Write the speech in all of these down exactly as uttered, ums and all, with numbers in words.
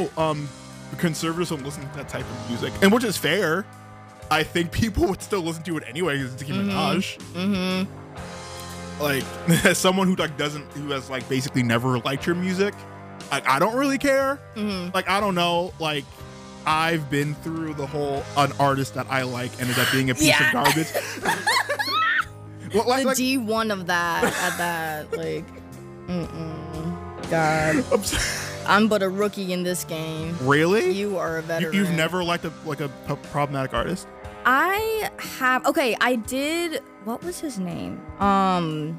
know um, conservatives don't listen to that type of music, and which is fair. I think people would still listen to it anyway because it's Nicki Minaj. Mm-hmm. Like, as someone who like doesn't, who has like basically never liked your music, like I don't really care. Mm-hmm. Like I don't know, like I've been through the whole an artist that I like ended up being a piece Yeah. of garbage. Well, like, The like, D one of that at that, like, mm-mm. God. I'm sorry. I'm but a rookie in this game. Really? You are a You, veteran. you've never liked a like a p- problematic artist? I have. Okay, I did. What was his name? Um.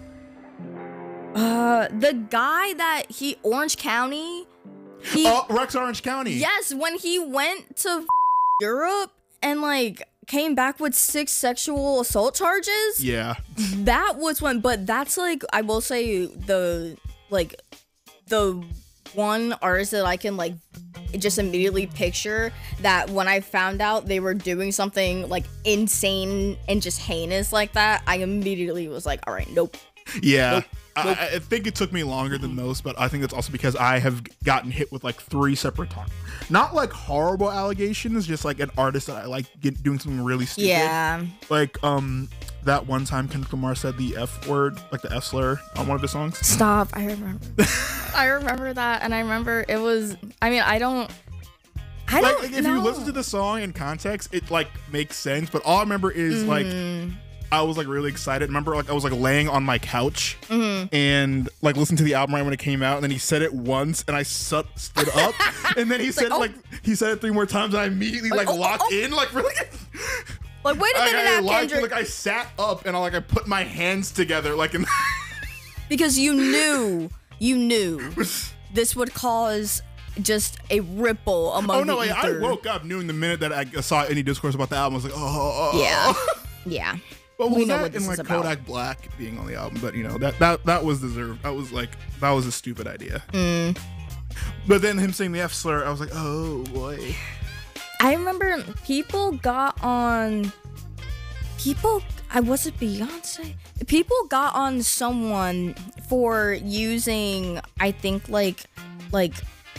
Uh, the guy that he Orange County. He Oh, Rex Orange County. yes, when he went to Europe and like came back with six sexual assault charges. Yeah. That was when. But that's like I will say the like the one artist that I can like just immediately picture that when I found out they were doing something like insane and just heinous like that, I immediately was like, all right, nope. Yeah. Nope. I, Nope. I think it took me longer than most, but I think that's also because I have gotten hit with like three separate times. Not like horrible allegations, just like an artist that I like get, doing something really stupid. Yeah. Like um that one time Kendrick Lamar said the F word, like the F slur on one of his songs. Stop. I remember. I remember that. And I remember it was, I mean, I don't, I Like, don't like if know. you listen to the song in context, it like makes sense. But all I remember is like Mm. I was like really excited. Remember, like I was like laying on my couch Mm-hmm. and like listening to the album right when it came out, and then he said it once, and I su- stood up, and then he said like, oh. like he said it three more times, and I immediately like, Like, oh, locked oh, oh. in, like really. Like, wait a Like, minute I, now, locked in, Kendrick. like I sat up and I like I put my hands together, like in. Because you knew, you knew this would cause just a ripple among Oh no! the Like, I ether. woke up knowing the minute that I saw any discourse about the album, I was like, oh, Yeah. Yeah. But We was know that what this and like is about. Kodak Black being on the album? But you know that that that was deserved. That was like that was a stupid idea. Mm. But then him saying the F slur, I was like, oh boy. I remember people got on. People, I was it Beyonce. People got on someone for using, I think like, like,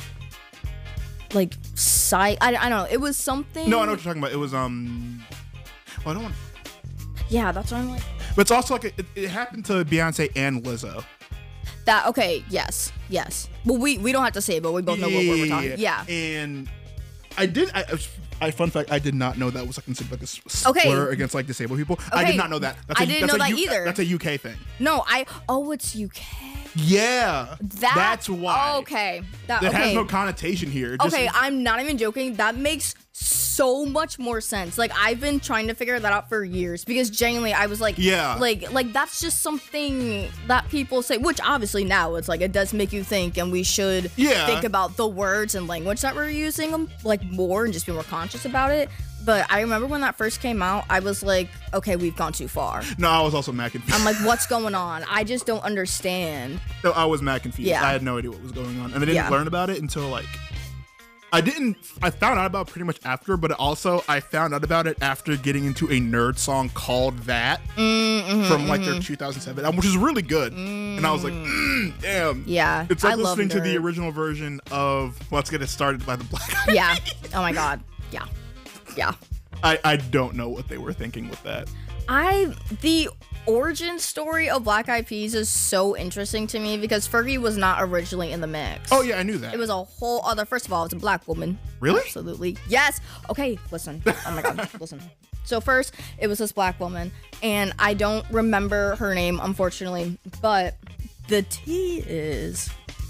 like site. I, I don't know. It was something. No, I know what you're talking about. It was um. Well, I don't want. Yeah, that's what I'm like. But it's also like it, it happened to Beyonce and Lizzo. That okay? Yes, yes. Well, we we don't have to say it, but we both know what we're talking. Yeah. And I did. I, I fun fact. I did not know that was like considered like a s- slur Okay. against like disabled people. I Okay. did not know that. That's I a, didn't that's know a that U- either. That's a U K thing. No, I. Oh, it's U K. Yeah. That, That's why. Okay. That. It okay. has no connotation here. Just, Okay, I'm not even joking. That makes so much more sense. Like I've been trying to figure that out for years because genuinely I was like, Yeah. like like that's just something that people say. Which obviously now it's like it does make you think, and we should Yeah. think about the words and language that we're using um, like more and just be more conscious about it. But I remember when that first came out, I was like, okay, we've gone too far. No, I was also mad confused. I'm like, what's going on? I just don't understand. No, I was mad confused. Yeah. I had no idea what was going on, and I didn't Yeah. learn about it until like I didn't. I found out about it pretty much after, but also I found out about it after getting into a nerd song called "That" Mm-hmm, from like their two thousand seven album, which is really good. And I was like, mm, damn. Yeah, It's like I love listening to the Nerd. original version of "Let's Get It Started" by the Black Eyed Yeah. Oh my god. Yeah. Yeah. I, I don't know what they were thinking with that. I the origin story of Black Eyed Peas is so interesting to me because Fergie was not originally in the mix. Oh yeah, I knew that. It was a whole other. First of all, it's a black woman. Really? Absolutely. Yes. Okay. Listen. Oh my god. Listen. So first, it was this black woman, and I don't remember her name, unfortunately. But the tea is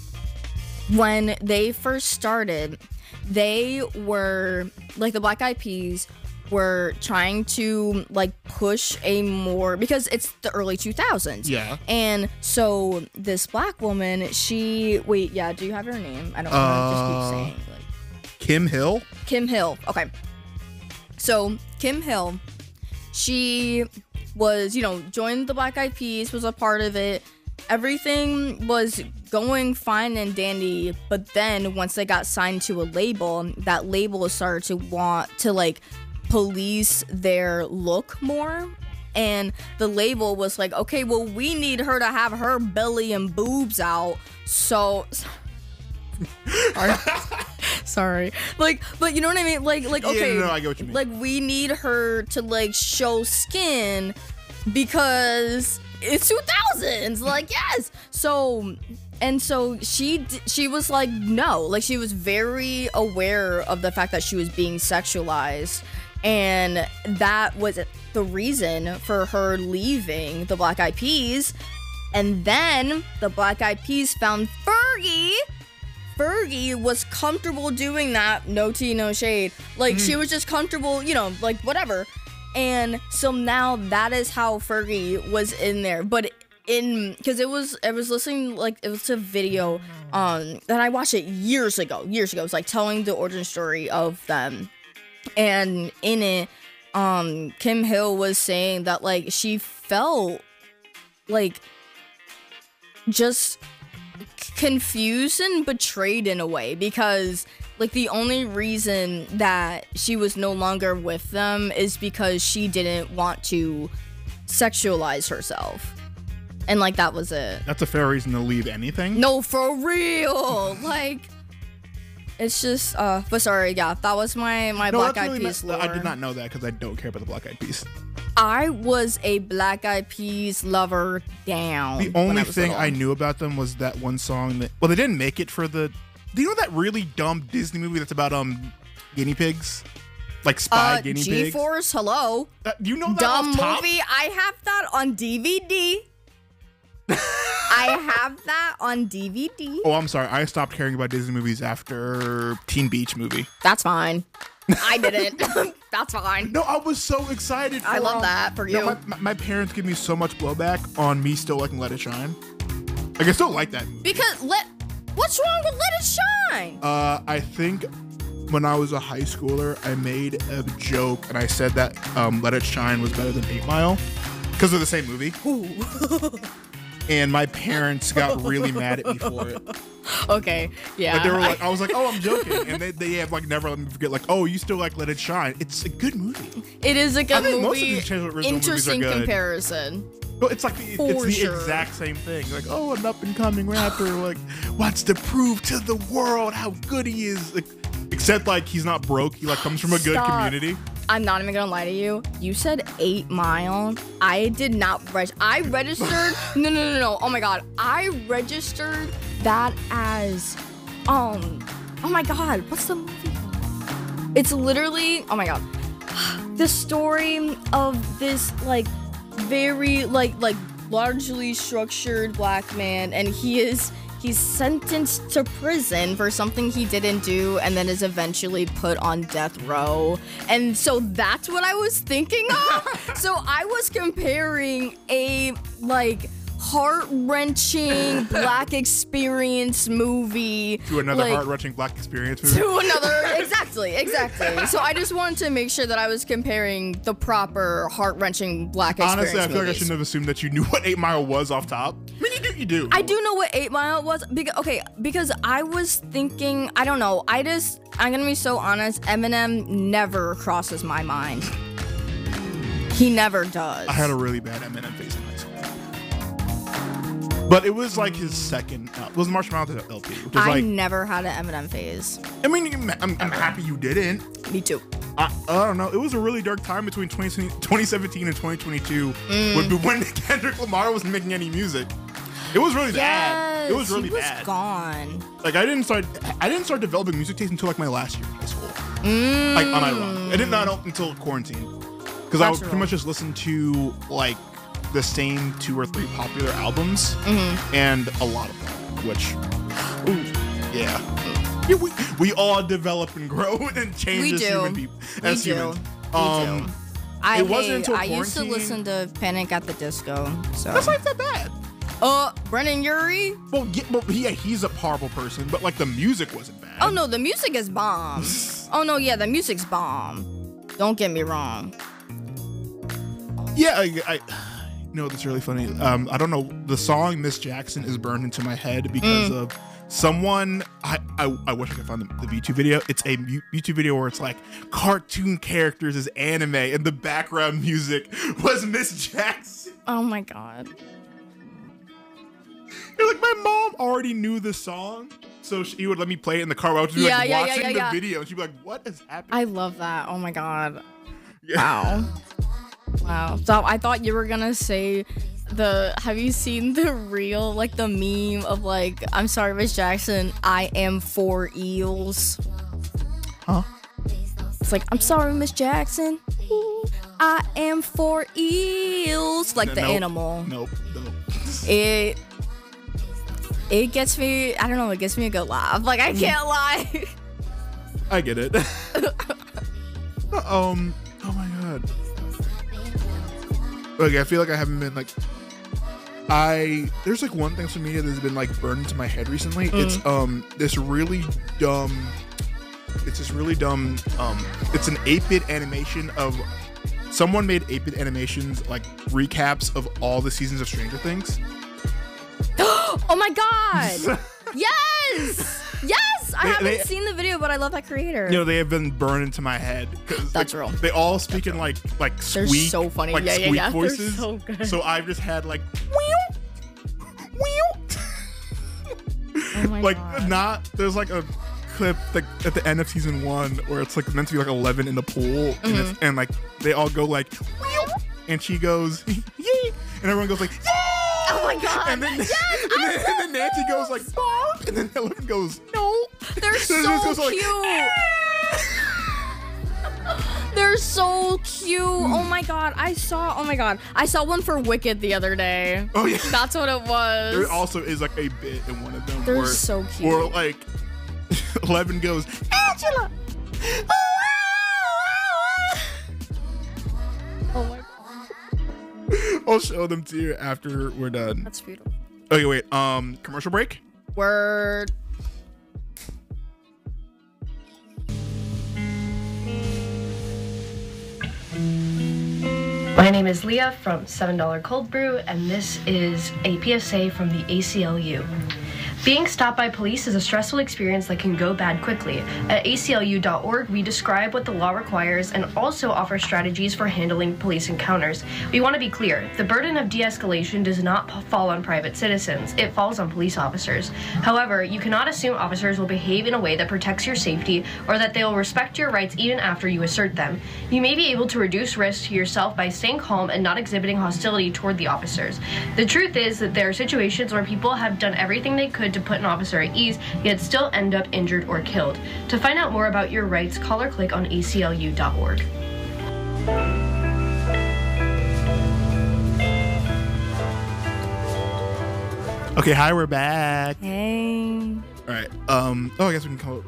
when they first started, they were like the Black Eyed Peas were trying to like push a more because it's the early two thousands. Yeah. And so this black woman, she wait, yeah, do you have her name? I don't want to Uh, just keep saying like Kim Hill. Kim Hill. Okay. So Kim Hill, she was, you know, joined the Black Eyed Peas, was a part of it. Everything was going fine and dandy, but then once they got signed to a label, that label started to want to like police their look more. And the label was like, okay, well, we need her to have her belly and boobs out. So, Sorry. Sorry. Like, but you know what I mean? Like, like, okay. Yeah, no, no, I get what you mean. Like, we need her to, like, show skin because it's two thousands. Like, yes. So, and so she, d- she was like, no. Like, she was very aware of the fact that she was being sexualized. And that was the reason for her leaving the Black Eyed Peas. And then the Black Eyed Peas found Fergie. Fergie was comfortable doing that. No tea, no shade. Like, mm. she was just comfortable, you know, like, whatever. And so now that is how Fergie was in there. But in, because it was, I was listening, like, it was a video, um, and I watched it years ago, years ago. It was, like, telling the origin story of them. And in it, um, Kim Hill was saying that, like, she felt, like, just confused and betrayed in a way, because like the only reason that she was no longer with them is because she didn't want to sexualize herself, and like that was it. That's a fair reason to leave anything. No, for real. Like, it's just uh but sorry, yeah, that was my my no, Black Eyed really Peas not, lore. I did not know that because I don't care about the Black Eyed Peas. I was a Black Eyed Peas lover down. The only I thing little. I knew about them was that one song that, well, they didn't make it for the, do you know that really dumb Disney movie that's about um guinea pigs? Like spy uh, guinea pigs? G-Force, hello. Uh, you know that Dumb off top? movie. I have that on D V D. I have that on D V D. Oh, I'm sorry. I stopped caring about Disney movies after Teen Beach Movie. That's fine. I didn't. That's fine. No, I was so excited. For, I love um, that for you. No, my, my, my parents give me so much blowback on me still liking Let It Shine. Like, I still like that movie. Because let, what's wrong with Let It Shine? Uh, I think when I was a high schooler, I made a joke and I said that um, Let It Shine was better than Eight Mile because they're the same movie. Ooh. And my parents got really mad at me for it. Okay, yeah. Like they were like, I was like, oh, I'm joking, and they they have like never let me forget. Like, oh, you still like Let It Shine? It's a good movie. It is a good I think movie. most of these original movies are Interesting good. comparison. But it's like the, For it's the sure. exact same thing. Like, oh, an up and coming rapper like wants to prove to the world how good he is. Like, except like he's not broke. He like comes from a good Stop. community. I'm not even gonna lie to you. You said Eight Mile. I did not register. I registered. no, no, no, no. Oh my god. I registered that as, um. Oh my god. What's the movie called? It's literally. Oh my god. The story of this like very like like largely structured black man, and he is. He's sentenced to prison for something he didn't do and then is eventually put on death row. And so that's what I was thinking of. So I was comparing a, like, heart-wrenching black experience movie To another like, heart-wrenching black experience movie. to another, exactly, exactly. So I just wanted to make sure that I was comparing the proper heart-wrenching black experience Honestly, I feel movies. like I shouldn't have assumed that you knew what Eight Mile was off top. I mean, you do. You do. I do know what Eight Mile was. Because, okay, because I was thinking, I don't know. I just, I'm gonna be so honest. Eminem never crosses my mind. He never does. I had a really bad Eminem phase in high school. But it was like his second. Uh, it was Marshall Mathers L P. Which was I like, never had an Eminem phase. I mean, I'm, I'm happy you didn't. Me too. I, I don't know. It was a really dark time between twenty seventeen and twenty twenty-two Mm. when, when Kendrick Lamar wasn't making any music. It was really bad. It was really he was bad. gone. Like I didn't start. I didn't start developing music taste until like my last year of high school. Mm. Like unironically, I did not know until quarantine because I would Natural. pretty much just listen to like the same two or three popular albums Mm-hmm. and a lot of punk, which, ooh, yeah. Yeah, we, we all develop and grow and change We as do. human people. We As do. humans. We Um, do. I, it wasn't hey, until I used to quarantine- listen to Panic at the Disco. So. That's not that bad. Uh, Brennan Urie? Well, yeah, well, yeah, he's a horrible person, but like the music wasn't bad. Oh no, the music is bomb. Oh no, yeah, the music's bomb. Don't get me wrong. Yeah, I, I you know that's really funny. Um, I don't know. The song Miss Jackson is burned into my head because Mm. of someone. I, I I wish I could find the, the YouTube video. It's a mu- YouTube video where it's like cartoon characters as anime, and the background music was Miss Jackson. Oh my god. You're like, my mom already knew the song, so she would let me play it in the car while I was Yeah, like yeah, yeah, watching yeah, the yeah. video, and she'd be like, "What is happening?" I love that. Oh my god. Yeah. Wow. Wow. So I thought you were gonna say the. Have you seen the reel, like the meme of like, I'm sorry, Miss Jackson, I am for eels. Huh? It's like, I'm sorry, Miss Jackson, I am for eels. Like the Nope. animal. Nope. Nope. It. It gets me. I don't know. It gets me a good laugh. Like I can't lie. I get it. um. Oh my god. Okay, I feel like I haven't been like. I there's like one thing social media that's been like burned into my head recently. Mm. It's um this really dumb. It's this really dumb. Um, it's an eight bit animation of. Someone made eight bit animations like recaps of all the seasons of Stranger Things. Oh my god! Yes! Yes! I They- haven't they- seen the video, but I love that creator. You know, they have been burned into my head. 'Cause, That's like, real. They all speak in like like They're squeak, so funny. like Yeah, yeah, squeak yeah. They're voices. so good. So I've just had like, Oh my like god. not. There's like a clip like at the end of season one where it's like meant to be like eleven in the pool, Mm-hmm. and, it's, and like they all go like, and she goes, yay, and everyone goes like, yay. Oh my god. And then, Yes, and, then and then Nancy goes like, "Bonk," and then Helen goes, no. They're so It just goes like, cute. They're so cute. Oh my god. I saw. Oh my god. I saw one for Wicked the other day. Oh yeah. That's what it was. There also is like a bit in one of them They're where, so cute. where like Eleven goes, Angela. Oh my god. I'll show them to you after we're done. That's beautiful. Okay, wait. Um, commercial break. Word. My name is Leah from seven dollar Cold Brew, and this is a P S A from the A C L U. Being stopped by police is a stressful experience that can go bad quickly. At A C L U dot org, we describe what the law requires and also offer strategies for handling police encounters. We want to be clear, the burden of de-escalation does not p- fall on private citizens, it falls on police officers. However, you cannot assume officers will behave in a way that protects your safety or that they will respect your rights even after you assert them. You may be able to reduce risk to yourself by staying calm and not exhibiting hostility toward the officers. The truth is that there are situations where people have done everything they could to put an officer at ease, yet still end up injured or killed. To find out more about your rights, call or click on A C L U dot org. Okay, hi, we're back. Hey. All right. Um. Oh, I guess we can call it.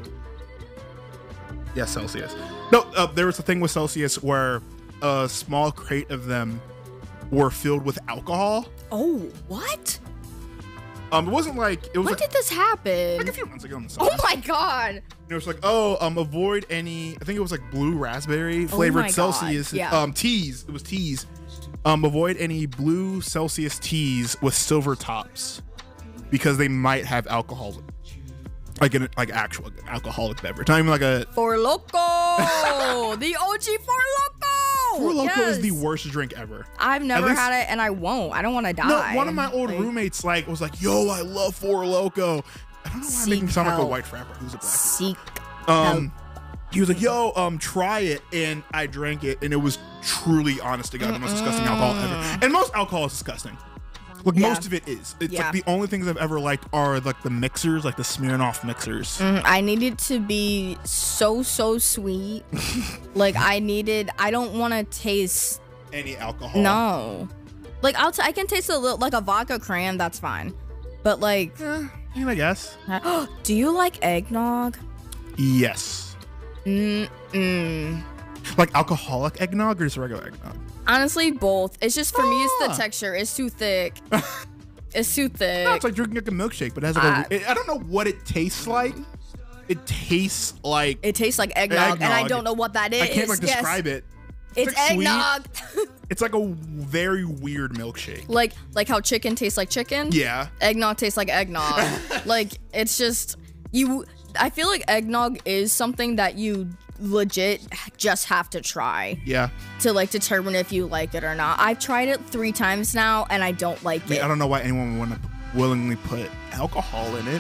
Yeah, Celsius. No, uh, there was a thing with Celsius where a small crate of them were filled with alcohol. Oh, what? Um, it wasn't like it was When like, did this happen? like a few months ago. On the Oh my god. It was like, oh, um, avoid any. I think it was like blue raspberry flavored my God, Celsius. yeah. Um, teas. It was teas. Um, avoid any blue Celsius teas with silver tops because they might have alcohol, like an like actual alcoholic beverage. Not even like a. For Loco. The O G For Loco. Four Loko is the Yes. worst drink ever. I've never least- had it and I won't. I don't want to die. No, one of my old Like, roommates like was like, "Yo, I love Four Loko." I don't know why I'm making him Seek sound like a help. white frapper who's a black. Seek. Um, he was like, "Yo, um, try it," and I drank it, and it was truly, honest to God, the most disgusting alcohol ever. And most alcohol is disgusting. Like Yeah. most of it is. It's Yeah. like the only things I've ever liked are like the mixers, like the Smirnoff mixers. Mm, I need it to be so so sweet. Like I needed. I don't want to taste. Any alcohol? No. Like I'll. T- I can taste a little like a vodka cran. That's fine. But like, I mean, I guess. do you like eggnog? Yes. Mm mm. Like alcoholic eggnog or just regular eggnog? Honestly, both. It's just for me. It's the Ah. texture. It's too thick. It's too thick. No, it's like drinking like a milkshake, but it has like Uh, a, it, I don't know what it tastes like. It tastes like It tastes like eggnog, and I Eggnog. don't know what that is. I can't like Yes. describe it. It's like sweet. eggnog. It's like a very weird milkshake. like like how chicken tastes like chicken. Yeah. Eggnog tastes like eggnog. Like it's just you. I feel like eggnog is something that you legit just have to try Yeah. to like determine if you like it or not. I've tried it three times now, and I don't like I, mean, it. I don't know why anyone would want to willingly put alcohol in it.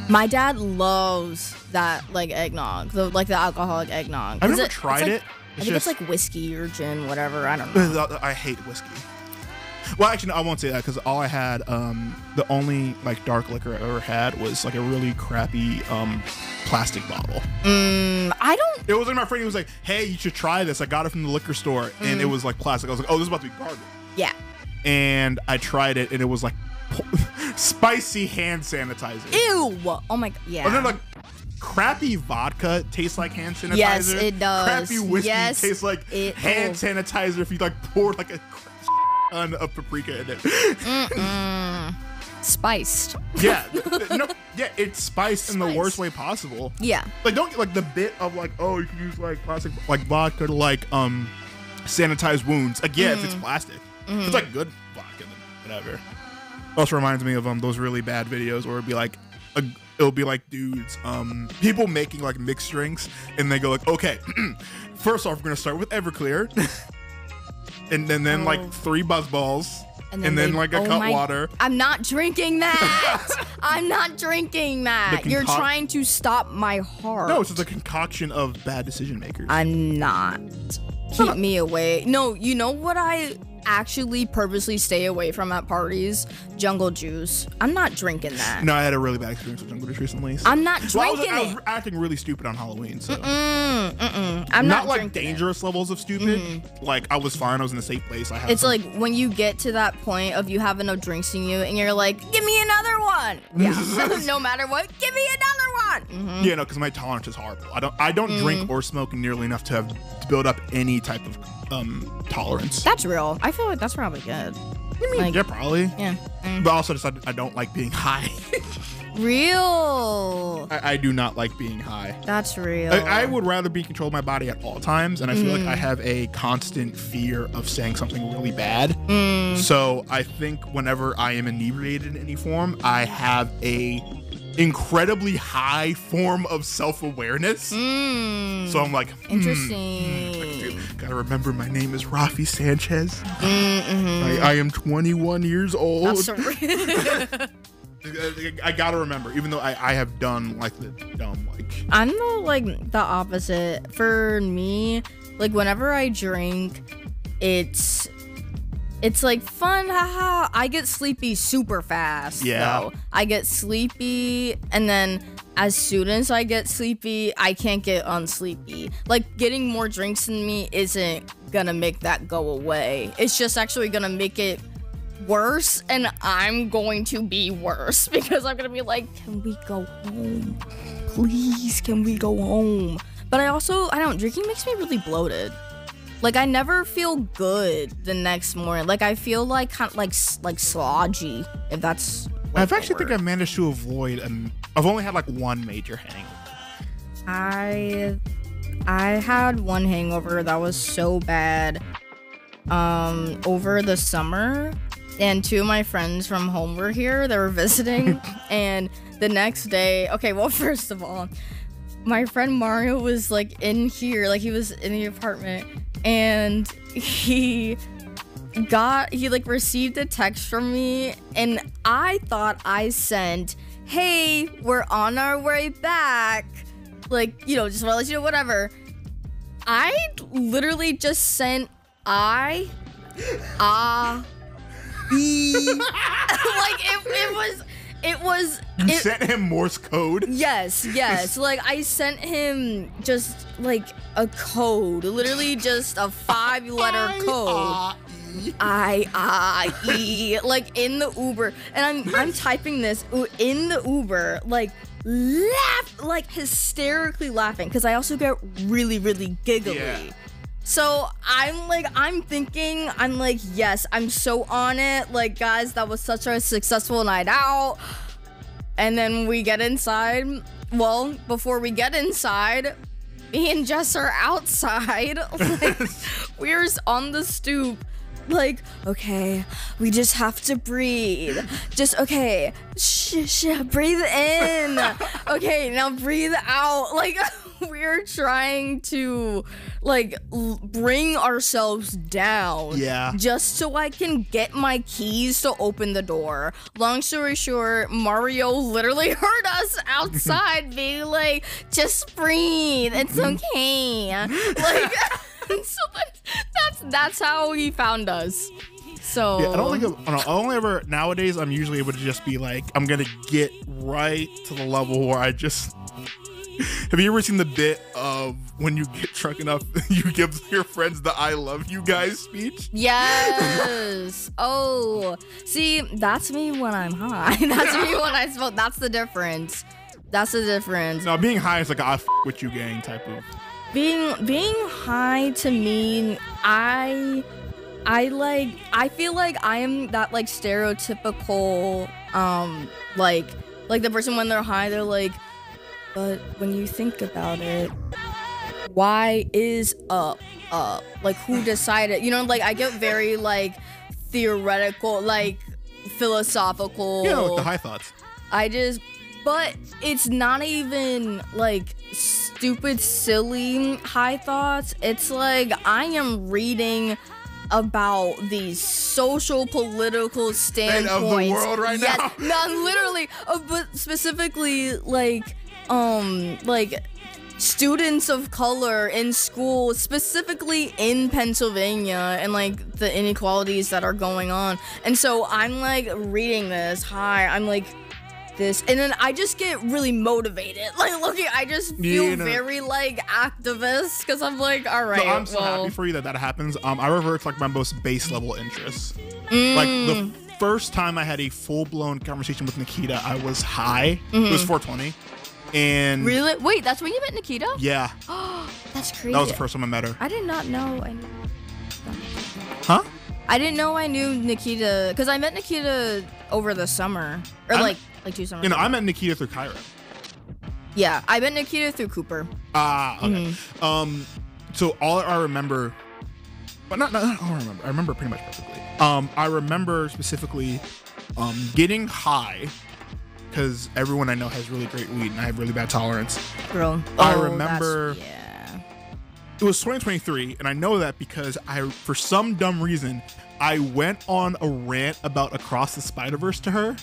My dad loves that like eggnog, the like the alcoholic eggnog. I've Is never it- tried it's like- it. I It's think just, it's like whiskey or gin, whatever. I don't know. I hate whiskey. Well, actually, no, I won't say that because all I had, um, the only like dark liquor I ever had was like a really crappy um, plastic bottle. Mm, I don't. It was like my friend. He was like, "Hey, you should try this. I got it from the liquor store, and it was like plastic." I was like, "Oh, this is about to be garbage." Yeah. And I tried it, and it was like spicy hand sanitizer. Ew. Oh my god. Yeah. And then like crappy vodka tastes like hand sanitizer. Yes, it does. Crappy whiskey Yes, tastes like it hand does. sanitizer if you like pour like a ton of paprika in it. Mm-mm. Spiced. Yeah, no, yeah, it's spiced in the Spice. worst way possible. Yeah. Like don't get like the bit of like, oh, you can use like plastic like vodka to like um sanitize wounds. Like yeah, if it's plastic, if it's like good vodka, then whatever. Also reminds me of um those really bad videos where it'd be like a, it'll be like dudes um people making like mixed drinks and they go like, okay, first off we're gonna start with Everclear, and then then Oh. like three buzz balls. And then, they- like a oh cut my- water. I'm not drinking that. I'm not drinking that. The You're concoct- trying to stop my heart. No, it's just a concoction of bad decision makers. I'm not. Keep me away. No, you know what I actually purposely stay away from at parties? Jungle juice. I'm not drinking that. No, I had a really bad experience with Jungle Juice recently. so- I'm not Well, I was, drinking I was it. acting really stupid on Halloween, so Mm, mm-mm. I'm not, not, like drinking it. dangerous levels of stupid. Like I was fine. I was in a safe place. I had. It's some- like when you get to that point of you having no drinks in you and you're like, give me another one. Yeah. No matter what, give me another one. Mhm. yeah, no, because my tolerance is horrible. I don't. I don't Mm. drink or smoke nearly enough to have to build up any type of um tolerance. That's real. I feel like that's probably good. I mean, like- yeah, probably. Yeah. Mm. But also, just I, I don't like being high. Real. I, I do not like being high. That's real. I, I would rather be in control of my body at all times, and I feel Mm. like I have a constant fear of saying something really bad. Mm. So I think whenever I am inebriated in any form, I have a incredibly high form of self-awareness. Mm. So I'm like, hmm, Interesting. gotta remember my name is Rafi Sanchez. Mm-hmm. I, I am twenty-one years old. That's so real. I, I gotta remember, even though I, I have done like the dumb like. I'm the like the opposite. For me, like whenever I drink, it's it's like fun, haha. I get sleepy super fast. Yeah. though. I get sleepy, and then as soon as I get sleepy, I can't get unsleepy. Like getting more drinks in me isn't gonna make that go away. It's just actually gonna make it worse, and I'm going to be worse because I'm gonna be like, can we go home? Please, can we go home? But I also, I don't, drinking makes me really bloated. Like I never feel good the next morning. Like I feel like kind of like s- like slodgy, if that's. like, I've the actually think word. I've managed to avoid. Um, I've only had like one major hangover. I I had one hangover that was so bad um over the summer, and two of my friends from home were here. They were visiting and the next day, okay, well, first of all, my friend Mario was like in here, like he was in the apartment, and he got he like received a text from me, and I thought I sent, hey, we're on our way back, like, you know, just want to let you know, whatever. I literally just sent I ah B like it, it was it was You it, sent him Morse code. Yes, yes. Like I sent him just like a code, literally just a five-letter code. I I E like in the Uber, and I'm I'm typing this u- in the Uber, like laugh, like hysterically laughing, because I also get really really giggly. Yeah. So I'm like, I'm thinking, I'm like, yes, I'm so on it. Like, guys, that was such a successful night out. And then we get inside. Well, before we get inside, me and Jess are outside. Like, we're on the stoop. Like, okay, we just have to breathe. Just, okay, shh, shh, breathe in. Okay, now breathe out. Like, we're trying to like l- bring ourselves down. Yeah. Just so I can get my keys to open the door. Long story short, Mario literally heard us outside being like, just breathe, it's okay. Like, so that, that's that's how he found us. So Yeah, I don't think I'm, I don't- I only ever nowadays. I'm usually able to just be like, I'm gonna get right to the level where I just. Have you ever seen the bit of when you get drunk enough, you give your friends the "I love you guys" speech? Yes. Oh, see, that's me when I'm high. That's me when I smoke. That's the difference. That's the difference. No, being high is like a "I f- with you" gang type of. Being being high to me, I I like I feel like I am that like stereotypical um like like the person when they're high, they're like, but when you think about it, why is up up? Like who decided? You know, like I get very like theoretical, like philosophical. You know, like the high thoughts. I just, but it's not even like stupid, silly high thoughts. It's like I am reading about these social, political standpoints of the world right yes, now. Not literally, uh, but specifically like, um, like students of color in school, specifically in Pennsylvania, and like the inequalities that are going on. And so I'm like reading this. Hi, I'm like. This and then I just get really motivated. Like, looking, I just feel You know- very like activist because I'm like, all right. No, I'm so well, happy for you that that happens. Um, I revert to like my most base level interests. Mm. Like the first time I had a full blown conversation with Nikita, I was high. It was four twenty, and Really? Wait, that's when you met Nikita? yeah, That's crazy. that was the first time I met her. I did not know. I knew. Huh? I didn't know I knew Nikita because I met Nikita over the summer or I'm- like like two summers. You know, ago. I met Nikita through Kyra. Yeah, I met Nikita through Cooper. Ah, okay. Mm-hmm. Um, so all I remember, but not, not, not all I remember. I remember pretty much perfectly. Um, I remember specifically, um, getting high because everyone I know has really great weed and I have really bad tolerance. Girl. I Oh, remember- that's- Yeah. It was twenty twenty-three, and I know that because I, for some dumb reason, I went on a rant about Across the Spider-Verse to her.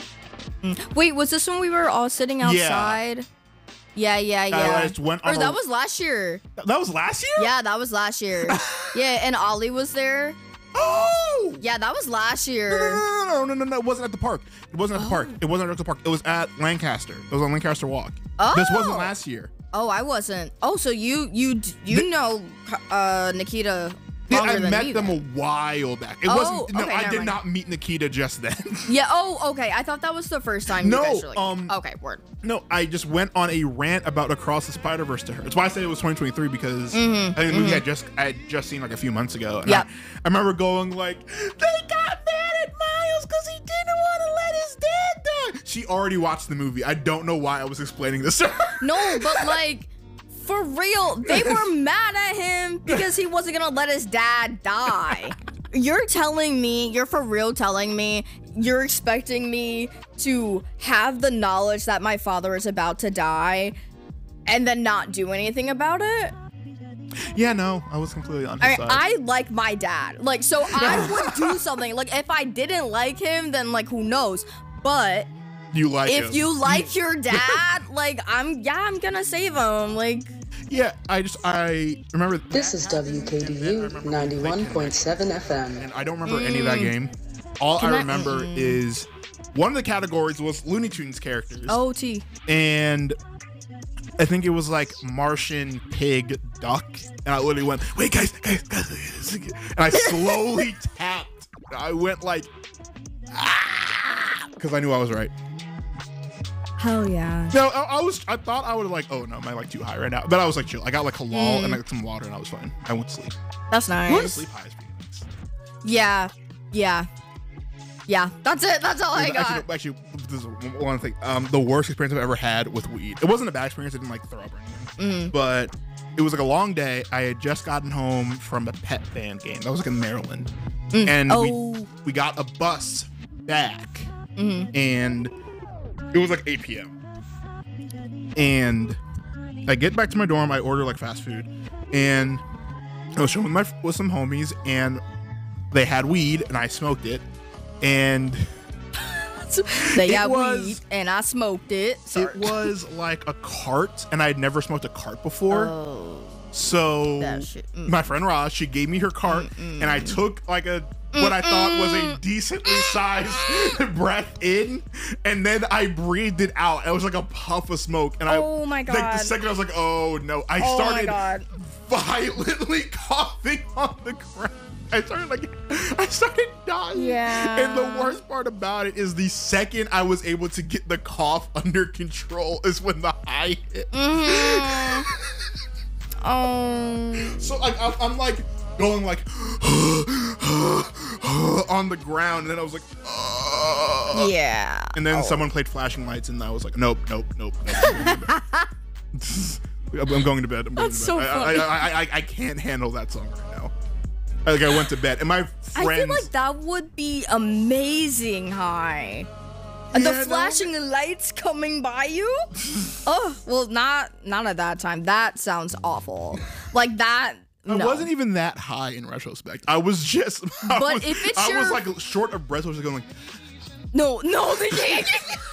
Wait, was this when we were all sitting outside? Yeah, yeah, yeah. I just went or on that a- was last year. That was last year? Yeah, that was last year. Yeah, and Ollie was there. Oh! Yeah, that was last No, year. no, no, no, no, no, no, it wasn't at the park. It wasn't at the park. It wasn't at the park. It was at Lancaster. It was on Lancaster Walk. This wasn't Oh. last year. Oh, I wasn't. Oh, so you you you The- know uh Nikita Yeah, longer I than met me, them then. a while back. It Oh, wasn't. No, okay, I never did mind. not meet Nikita just then. Yeah. Oh, okay. I thought that was the first time. No, You guys were like, um, okay, word. No, I just went on a rant about Across the Spider-Verse to her. That's why I said it was twenty twenty-three because Mm-hmm, I think the movie I just I had just seen like a few months ago. And Yep. I, I remember going like, they got mad at Miles because he didn't want to let his dad die. She already watched the movie. I don't know why I was explaining this to her. No, but like. For real, they were mad at him because he wasn't gonna let his dad die. You're telling me, you're for real telling me, you're expecting me to have the knowledge that my father is about to die and then not do anything about it? Yeah, no, I was completely on I his mean, side. I like my dad. Like, so I would do something. Like, if I didn't like him, then like, who knows? But you like if him. you like your dad, like, I'm, yeah, I'm gonna save him. Like, Yeah, I just I remember This is W K D U ninety-one point seven F M. and I don't remember any of that game. All Can I I- remember mm. is one of the categories was Looney Tunes characters. O T. And I think it was like Martian pig duck. And I literally went, wait guys, guys, guys. And I slowly tapped. I went like, ah, because I knew I was right. Hell yeah. No, I, I was. I thought I would have like, oh no, am I like too high right now? But I was like chill. I got like halal Mm. and like some water, and I was fine. I went to sleep. That's I went to nice. sleep high as pretty nice. Yeah. Yeah. Yeah. That's it. That's all I got. Actually, actually, this is one thing. Um, the worst experience I've ever had with weed. It wasn't a bad experience. I didn't like throw up or anything. Mm. But it was like a long day. I had just gotten home from a pet band game. That was like in Maryland, and Oh. we we got a bus back, Mhm. and it was like eight p.m. And I get back to my dorm. I order like fast food, and I was chilling with, my, with some homies, and they had weed, and I smoked it, and They It got was- weed, and I smoked it. Sorry. it was like a cart, and I had never smoked a cart before. Oh, So that shit. Mm. my friend Roz, she gave me her cart, and I took like a what I thought was a decently sized breath in, and then I breathed it out. It was like a puff of smoke, and I Oh my like the God. second I was like, oh no! I Oh my started God. violently coughing on the ground. I started like I started dying. Yeah. And the worst part about it is the second I was able to get the cough under control is when the high hit. Mhm. Oh. So like I'm, I'm like going like on the ground, and then I was like, "Ugh." Yeah. And then Oh. someone played flashing lights, and I was like, nope, nope, nope, nope. I'm I'm going to bed. I'm going That's to so bed. I, funny. I, I, I, I can't handle that song right now. Like I went to bed, and my I friends. feel like that would be amazing high. And Yeah, the no. flashing lights coming by you? Oh, well, not not at that time. That sounds awful. Like that. I No. wasn't even that high in retrospect. I was just. I But was, if it's I was your- like short of breath. I was just going like. No, no, they can't.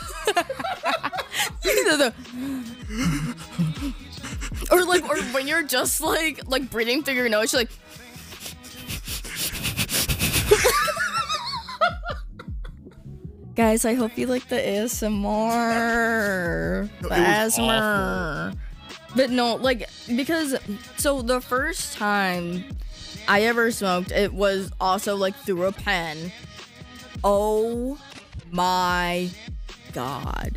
No, no. Or like, or when you're just like, like breathing through your nose, you're like. Guys, I hope you like the A S M R. No, The it was A S M R. But no, like, because, so the first time I ever smoked, it was also like through a pen. Oh my God.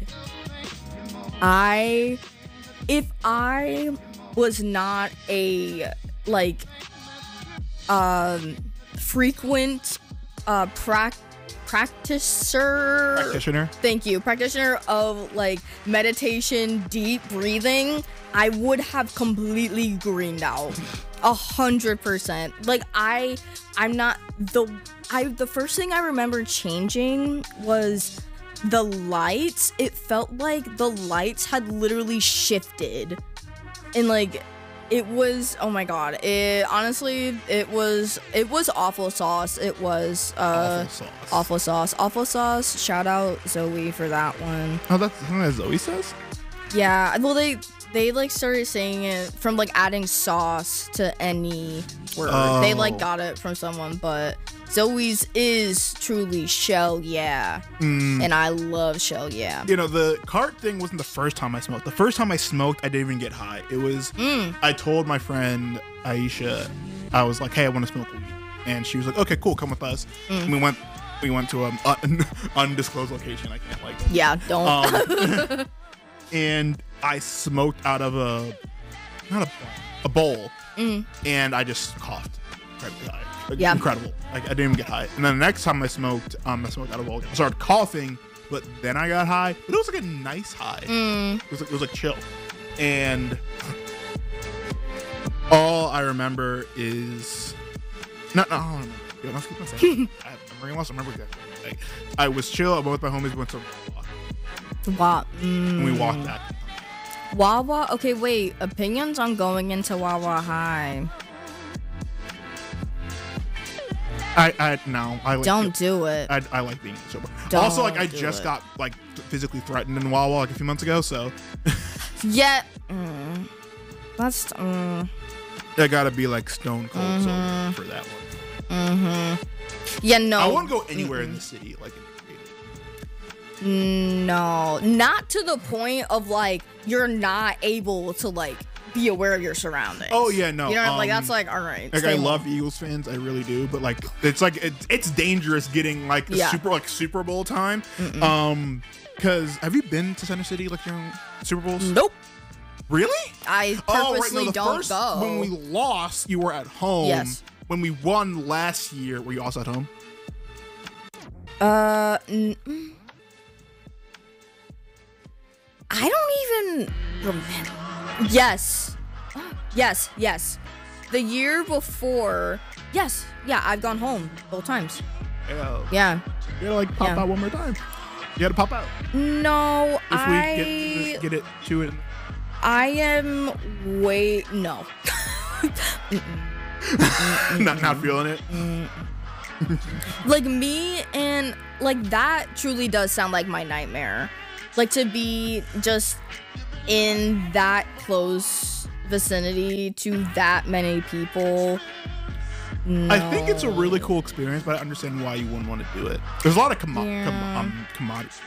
I, if I was not a, like, um, frequent, uh, prac practicer. Practitioner. Thank you. Practitioner of like meditation, deep breathing, I would have completely greened out. A hundred percent. Like I I'm not the I the first thing I remember changing was the lights. It felt like the lights had literally shifted. And like it was, oh my God, it honestly it was it was awful sauce. It was uh Awful sauce. awful sauce. Awful sauce. Shout out Zoe for that one. Oh, that's something that Zoe says? Yeah, well they they like started saying it from like adding sauce to any word. They like Oh. got it from someone, but Zoe's is truly Shell Yeah. Mm. And I love Shell Yeah. You know, the cart thing wasn't the first time I smoked. The first time I smoked, I didn't even get high. It was, Mm. I told my friend Aisha, I was like, hey, I want to smoke weed. And she was like, okay, cool, come with us. Mm. And we went, we went to an un- undisclosed location. I can't like, Yeah, don't. um, and I smoked out of a, not a, a bowl. Mm. And I just coughed. Incredibly high. Yeah. Incredible. Like, I didn't even get high. And then the next time I smoked, um, I smoked out of a bowl. I started coughing, but then I got high. But it was like a nice high. Mm. It was like, it was like chill. And all I remember is not. No, I don't remember. Yo, let's keep on saying. I have memory loss. I remember exactly. Like, I was chill. I went with my homies. Went to walk, Wow. and we Mm. walked back. Wawa. Okay, wait. Opinions on going into Wawa High. I, I no. I like, Don't do it. I, I like being sober. Don't also, like I do just it. got like physically threatened in Wawa like a few months ago, so Yeah. Mm. That's. Mm. I gotta be like stone cold Mhm. sober for that one. Mm-hmm. Yeah, no. I won't go anywhere in the city like in the city. No, not to the point of like you're not able to like be aware of your surroundings. Oh yeah, no. You know, like um, that's like all right. Like stay I home. love Eagles fans, I really do, but like it's like it's, it's dangerous getting like the Yeah. super like Super Bowl time. Mm-mm. Um, because have you been to Center City like during Super Bowls? Nope. Really? I Oh, right. purposely No, the don't first go. when we lost, you were at home. Yes. When we won last year, were you also at home? Uh, n- mm. I don't even remember. Yes, yes, yes. The year before, yes, yeah, I've gone home both times. Yeah. Yeah. You gotta like pop Yeah. out one more time. You gotta pop out. No, If we I. get, get it to it. I am way no. not not feeling it. Like me and like that truly does sound like my nightmare. Like to be just in that close vicinity to that many people. No. I think it's a really cool experience, but I understand why you wouldn't want to do it. There's a lot of commo- Yeah. com- um, commodities.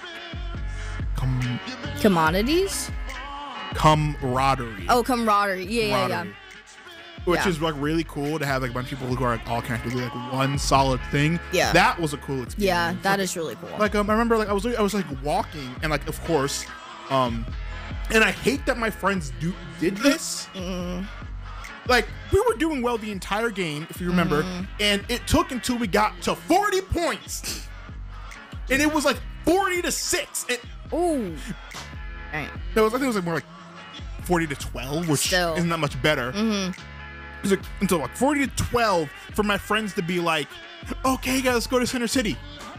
Com- Commodities? camaraderie. Oh, camaraderie. Yeah, yeah, yeah. Camaraderie. Which Yeah. is like really cool to have like a bunch of people who are like, all connected to like one solid thing. Yeah. That was a cool experience. Yeah, that like, is really cool. Like um, I remember like I was I was like walking and like of course, um, and I hate that my friends do did this. Mm. Like we were doing well the entire game, if you remember, Mm. and it took until we got to forty points, and it was like forty to six. And Ooh. Right. no, I think it was like more like forty to twelve, which Still. isn't that much better. Mm-hmm. It was like until like forty to twelve for my friends to be like, okay, guys, let's go to Center City.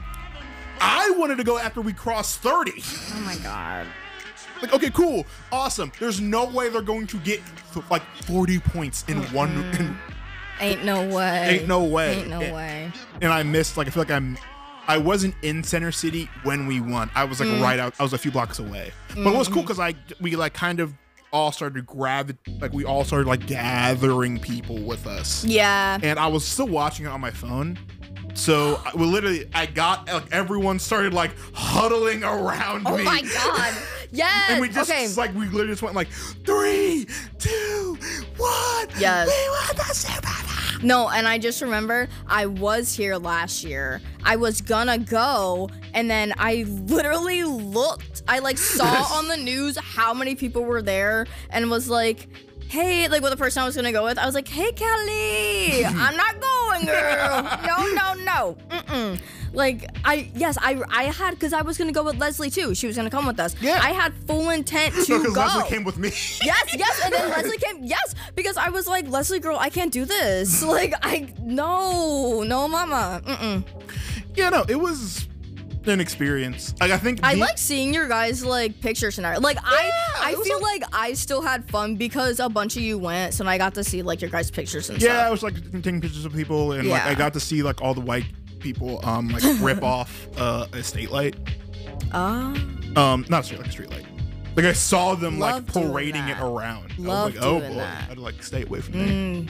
I wanted to go after we crossed thirty. Oh my god. Like, okay, cool, awesome. There's no way they're going to get like forty points in Mm-mm. one. In, Ain't no way. Ain't no way. Ain't no And- way. and I missed. Like, I feel like I'm. I wasn't in Center City when we won. I was like Mm. right out. I was a few blocks away. But it was cool because I we like kind of all started to grab like we all started like gathering people with us. Yeah. And I was still watching it on my phone. So I, we literally, I got like everyone started like huddling around Oh me. my god. Yes. And we just okay. like we literally just went like three, two, one. Yes. We won the Super Bowl. No, and I just remember I was here last year. I was gonna go, and then I literally looked. I like saw on the news how many people were there, and was like, "Hey," like with the person I was gonna go with. I was like, "Hey, Kelly, I'm not going, girl. No, no, no. Mm-mm." Like I, yes, I, I had because I was gonna go with Leslie too. She was gonna come with us. Yeah. I had full intent to No, because go. Leslie came with me. Yes, yes, and then Leslie came. Yes, because I was like, Leslie, girl, I can't do this. Like, I no, no, mama. Mm-mm. Yeah, no, it was an experience. Like I think I the- like seeing your guys like pictures and art. Like I, Yeah, I it was feel a- like I still had fun because a bunch of you went, so I got to see like your guys' pictures and Yeah, I stuff. was like taking pictures of people, and like Yeah. I got to see like all the white people um like rip off uh, a state light. Ah, Um, not a street, like a street light. Like I saw them Love like doing parading it that. around. Love I was like, oh doing boy, that. I'd like stay away from there. mm.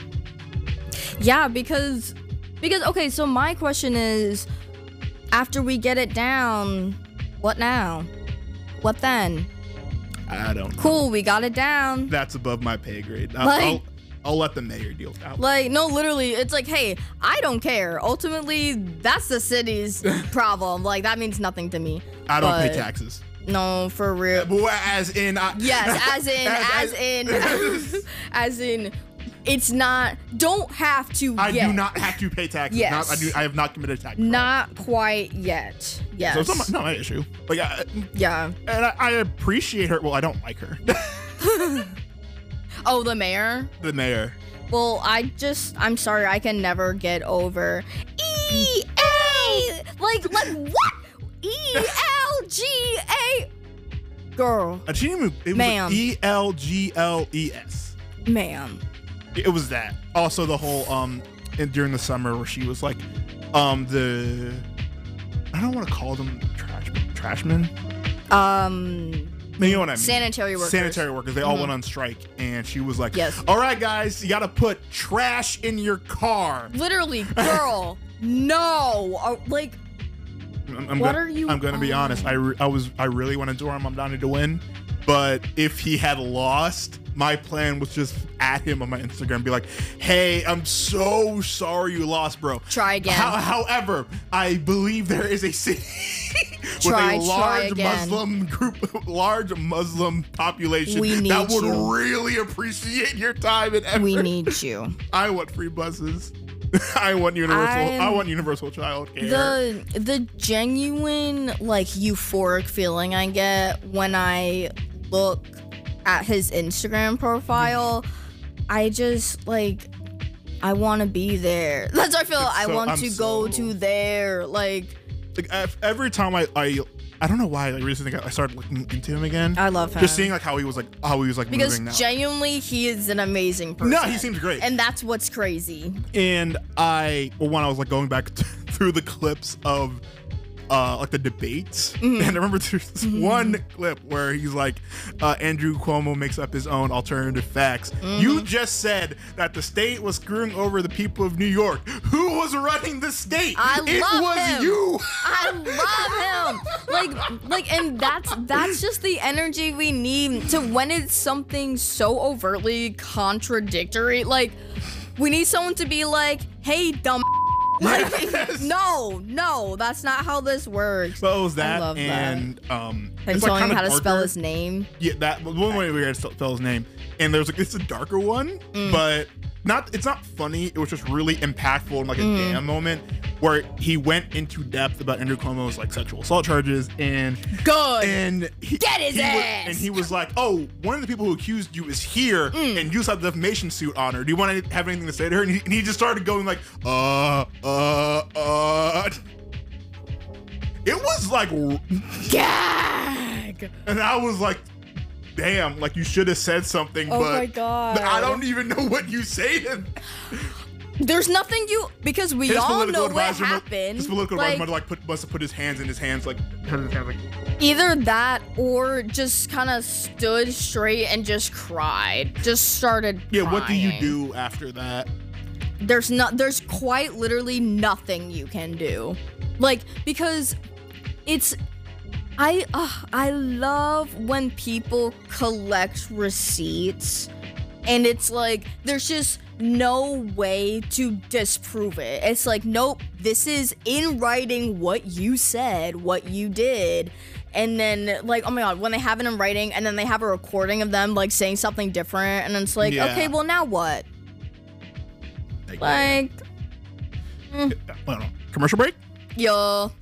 Yeah, because because okay, so my question is, after we get it down, what now? What then? I don't. know. Cool, we got it down. That's above my pay grade. I'll, Like- I'll, I'll let the mayor deal with that. Like, no, literally, it's like, hey, I don't care. Ultimately, that's the city's problem. Like, that means nothing to me. I don't but- pay taxes. No, for real. But as in, I, Yes, as in, as, in, as in, it's not, don't have to I yet. do not have to pay taxes. Yes. Not, I do. I have not committed a tax. fraud. Not quite yet. So Yes. it's not my, not my issue. Like, I, Yeah. and I, I appreciate her. Well, I don't like her. Oh, the mayor? The mayor. Well, I just, I'm sorry, I can never get over E A. Like, like what? E L G A. Girl, And she didn't even, it was Ma'am. like E L G L E S. ma'am. It was that. Also, the whole um, and during the summer where she was like, um, the I don't want to call them trash trashmen. Um, You know what I mean? sanitary workers. Sanitary workers. They all Mhm. went on strike, and she was like, Yes. "All right, guys, you got to put trash in your car." Literally, girl, no. Uh, like, I'm, I'm What gonna, are you I'm gonna be on? honest. I, re- I was I really wanted Zoran Mamdani to win, but if he had lost, my plan was just at him on my Instagram, and be like, "Hey, I'm so sorry you lost, bro. Try again." How, however, I believe there is a city with Try- a try large again. Muslim group, large Muslim population We need that would you. really appreciate your time and effort. we need you. I want free buses. I want universal. I I'm- want universal child care. The the genuine like euphoric feeling I get when I look at his Instagram profile, I just like I want to be there. That's what I feel. It's I so- want I'm to go so- to there. Like Like ev- every time I, I I don't know why. Like recently, I started looking into him again. I love him. Just seeing like how he was like how he was like Because moving now. genuinely, he is an amazing person. No, he seems great. And that's what's crazy. And I, well, when I was like going back through the clips of uh, like the debates, Mm-hmm. and I remember there's this Mm-hmm. one clip where he's like, uh, Andrew Cuomo makes up his own alternative facts. Mm-hmm. You just said that the state was screwing over the people of New York. Who was running the state? I it love was him. you. I love him. Like, like, and that's that's just the energy we need to when it's something so overtly contradictory. Like, we need someone to be like, "Hey, dumb." Like, Yes. no, no, that's not how this works. So it was that, love that. and um, And it's like telling him kind how of to spell darker. his name. Yeah, that was one way we had to spell his name. And there's like it's a darker one, Mm. but not it's not funny. It was just really impactful in like a Mm. damn moment where he went into depth about Andrew Cuomo's like sexual assault charges and Good. and he, Get his he was- ass! and he was like, "Oh, one of the people who accused you is here, Mm. and you saw the defamation suit on her. Do you want to have anything to say to her?" And he, and he just started going like, "Uh, uh, uh." It was like, Gag. and I was like, damn, like you should have said something, Oh but my God. I don't even know what you say to There's nothing you because we his all political know what advisor. mu- happened. His political Like, advisor must like put must have put his hands in his hands like. either that or just kind of stood straight and just cried. Just started. Yeah, what do you crying. do after that? There's not. There's quite literally nothing you can do, like because it's. I uh, I love when people collect receipts, and it's like there's just no way to disprove it. It's like, nope, this is in writing what you said, what you did. And then, like, oh my God, when they have it in writing and then they have a recording of them, like, saying something different, and it's like, Yeah. okay, well, now what? Like, Well, commercial break. yo.